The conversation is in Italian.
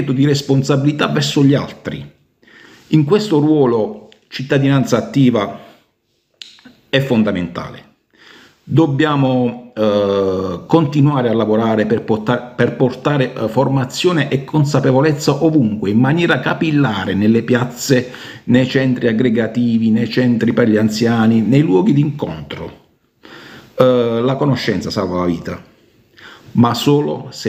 sentimento di responsabilità verso gli altri. In questo ruolo cittadinanza attiva è fondamentale. Dobbiamo continuare a lavorare per portare formazione e consapevolezza ovunque, in maniera capillare, nelle piazze, nei centri aggregativi, nei centri per gli anziani, nei luoghi di incontro. La conoscenza salva la vita, ma solo se